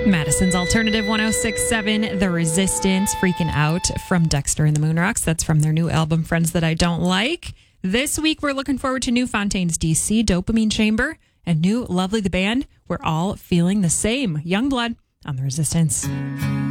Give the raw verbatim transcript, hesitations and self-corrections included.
Madison's Alternative one oh six point seven, The Resistance, Freaking Out from Dexter and the Moonrocks. That's from their new album, Friends That I Don't Like. This week, we're looking forward to new Fontaines D C, Dopamine Chamber, and new Lovely the Band. We're all feeling the same. Youngblood on The Resistance.